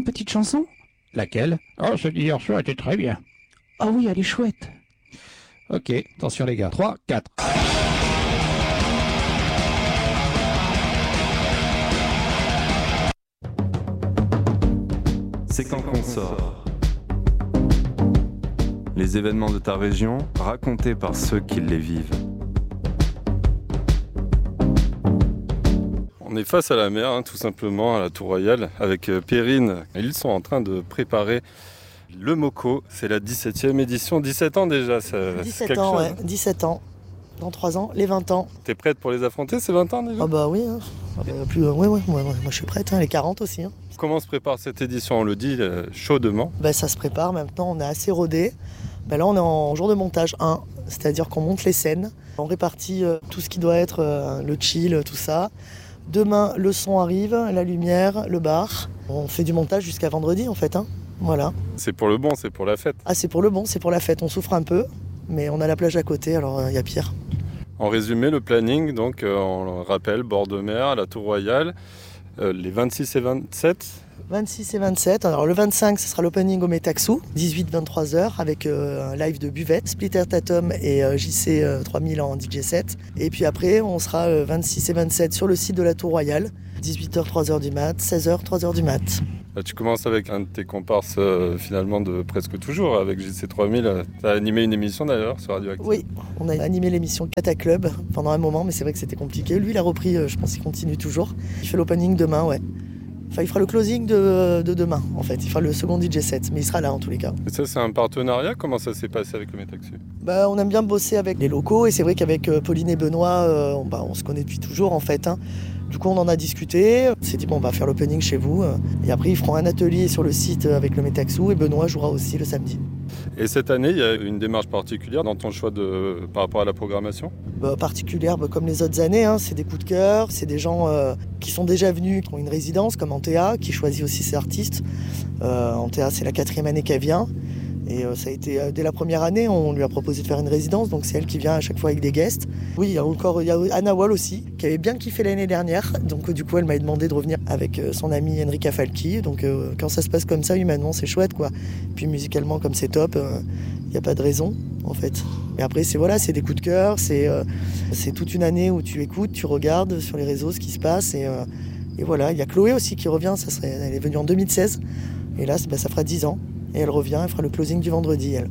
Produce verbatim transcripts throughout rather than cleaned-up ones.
une petite chanson? Laquelle? Oh, celle d'hier soir était très bien. Ah oui, elle est chouette. Ok, attention les gars. trois, quatre. C'est quand qu'on sort. Les événements de ta région racontés par ceux qui les vivent. On est face à la mer, hein, tout simplement, à la Tour Royale, avec euh, Perrine. Ils sont en train de préparer le MOCO. C'est la dix-septième édition. dix-sept ans déjà, ça, dix-sept ans, ouais. dix-sept ans. Dans trois ans, les vingt ans. T'es prête pour les affronter, ces vingt ans déjà? Ah bah oui, hein. ah bah, plus, euh, ouais, ouais, moi, moi je suis prête, hein. Les quarante aussi. Hein. Comment se prépare cette édition? On le dit euh, chaudement. Bah, ça se prépare maintenant, on est assez rodé. Bah, là on est en jour de montage un, c'est-à-dire qu'on monte les scènes. On répartit euh, tout ce qui doit être euh, le chill, tout ça. Demain, le son arrive, la lumière, le bar. On fait du montage jusqu'à vendredi en fait. Hein. Voilà. C'est pour le bon, c'est pour la fête. Ah, c'est pour le bon, c'est pour la fête. On souffre un peu, mais on a la plage à côté, alors il euh, y a pire. En résumé, le planning, donc euh, on le rappelle, bord de mer, à la Tour Royale, euh, les vingt-six et vingt-sept. vingt-six et vingt-sept. Alors le vingt-cinq, ce sera l'opening au Metaxou, dix-huit à vingt-trois heures, avec euh, un live de Buvette, Splitter Tatum et euh, J C euh, trois mille en D J set. Et puis après, on sera euh, vingt-six et vingt-sept sur le site de la Tour Royale, dix-huit heures, trois heures du mat, seize heures, trois heures du mat. Là, tu commences avec un de tes comparses euh, finalement de presque toujours, avec J C trois mille. Tu as animé une émission d'ailleurs sur Radioactive. Oui, on a animé l'émission Cata Club pendant un moment, mais c'est vrai que c'était compliqué. Lui, il a repris, euh, je pense qu'il continue toujours. Il fait l'opening demain, ouais. Enfin, il fera le closing de, de demain, en fait. Il fera le second D J set, mais il sera là en tous les cas. Et ça, c'est un partenariat? Comment ça s'est passé avec le Metaxu? Bah, on aime bien bosser avec les locaux, et c'est vrai qu'avec euh, Pauline et Benoît, euh, on, bah, on se connaît depuis toujours, en fait. Hein. Du coup, on en a discuté. On s'est dit, bon, on va faire l'opening chez vous. Et après, ils feront un atelier sur le site avec le Metaxu, et Benoît jouera aussi le samedi. Et cette année, il y a une démarche particulière dans ton choix de, par rapport à la programmation? Bah, particulière bah, comme les autres années, hein. C'est des coups de cœur, c'est des gens euh, qui sont déjà venus, qui ont une résidence comme Antea, qui choisit aussi ses artistes. Euh, Antea, c'est la quatrième année qu'elle vient. Et euh, ça a été euh, dès la première année, on lui a proposé de faire une résidence, donc c'est elle qui vient à chaque fois avec des guests. Oui, il y a encore il y a Anna Wall aussi, qui avait bien kiffé l'année dernière, donc euh, du coup elle m'a demandé de revenir avec euh, son amie Enrica Falchi. Donc euh, quand ça se passe comme ça, humainement, c'est chouette quoi. Puis musicalement, comme c'est top, il euh, n'y a pas de raison en fait. Mais après, c'est voilà, c'est des coups de cœur, c'est euh, c'est toute une année où tu écoutes, tu regardes sur les réseaux ce qui se passe et, euh, et voilà. Il y a Chloé aussi qui revient, ça serait, elle est venue en deux mille seize et là, bah, ça fera dix ans. Et elle revient, elle fera le closing du vendredi, elle.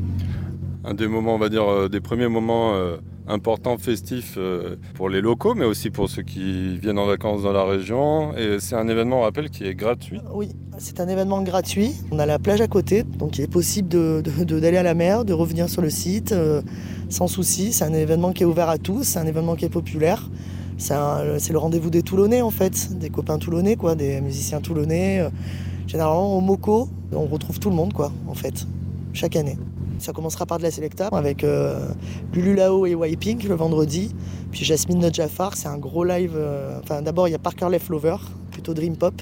Un des moments, on va dire, euh, des premiers moments euh, importants, festifs euh, pour les locaux, mais aussi pour ceux qui viennent en vacances dans la région. Et c'est un événement, on rappelle, qui est gratuit. Oui, c'est un événement gratuit. On a la plage à côté, donc il est possible de, de, de, d'aller à la mer, de revenir sur le site euh, sans souci. C'est un événement qui est ouvert à tous, c'est un événement qui est populaire. C'est, un, c'est le rendez-vous des Toulonnais, en fait, des copains toulonnais, quoi, des musiciens toulonnais. Euh, Généralement, au MOCO, on retrouve tout le monde, quoi, en fait, chaque année. Ça commencera par de la Selecta, avec euh, Lulu Lao et Y-Pink le vendredi. Puis Jasmine Nodjafar, c'est un gros live. Euh, enfin, d'abord, il y a Parker Leflover, plutôt Dream Pop.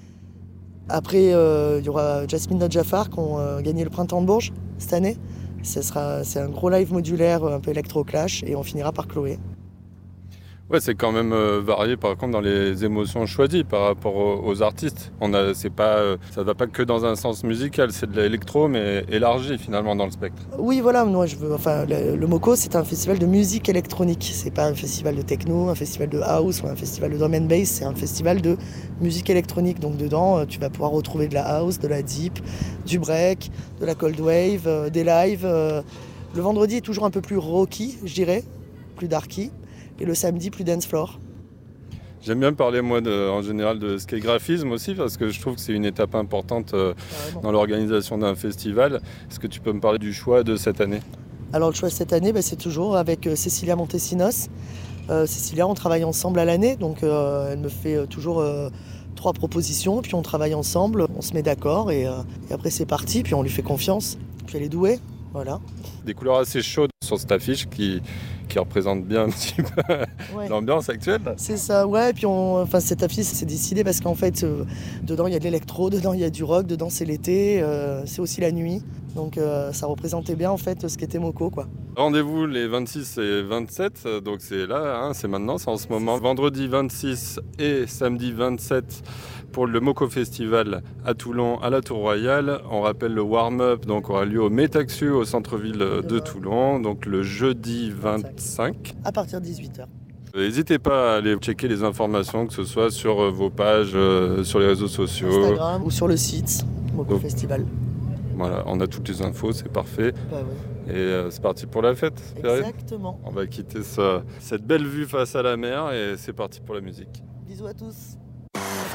Après, euh, il y aura Jasmine Nodjafar qui ont euh, gagné le Printemps de Bourges cette année. Ça sera, c'est un gros live modulaire, un peu électro-clash. Et on finira par Chloé. Ouais, c'est quand même euh, varié par contre dans les émotions choisies par rapport aux, aux artistes. On a, c'est pas, euh, ça ne va pas que dans un sens musical, c'est de l'électro mais élargi finalement dans le spectre. Oui, voilà, moi je veux, enfin, le, le MOCO c'est un festival de musique électronique. C'est pas un festival de techno, un festival de house ou un festival de drum and bass, c'est un festival de musique électronique. Donc dedans, tu vas pouvoir retrouver de la house, de la deep, du break, de la cold wave, euh, des lives. Euh. Le vendredi est toujours un peu plus rocky, je dirais, plus darky. Et le samedi, plus dance floor. J'aime bien parler, moi, de, en général, de ce qu'est graphisme aussi, parce que je trouve que c'est une étape importante euh, dans l'organisation d'un festival. Est-ce que tu peux me parler du choix de cette année? Alors, le choix de cette année, bah, c'est toujours avec euh, Cécilia Montesinos. Euh, Cécilia, on travaille ensemble à l'année, donc euh, elle me fait euh, toujours euh, trois propositions, puis on travaille ensemble, on se met d'accord, et, euh, et après c'est parti, puis on lui fait confiance. Puis elle est douée, voilà. Des couleurs assez chaudes sur cette affiche qui... qui représente bien un petit peu ouais. l'ambiance actuelle. C'est ça, ouais. Et puis on, enfin, cette affiche, c'est décidé parce qu'en fait, euh, dedans il y a de l'électro, dedans il y a du rock, dedans c'est l'été, euh, c'est aussi la nuit. Donc euh, ça représentait bien en fait ce qu'était MOCO, quoi. Rendez-vous les vingt-six et vingt-sept, donc c'est là, hein, c'est maintenant, c'est en ce moment. Vendredi vingt-six et samedi vingt-sept pour le Moco Festival à Toulon, à la Tour Royale. On rappelle le warm-up, donc aura lieu au Métaxu, au centre-ville de Toulon, donc le jeudi vingt-cinq. À partir de dix-huit heures. N'hésitez pas à aller checker les informations, que ce soit sur vos pages, euh, sur les réseaux sociaux. Instagram ou sur le site Moco Donc, Festival. Voilà, on a toutes les infos, c'est parfait. Bah ouais. Et euh, c'est parti pour la fête. Pierre. Exactement. On va quitter ce- cette belle vue face à la mer et c'est parti pour la musique. Bisous à tous.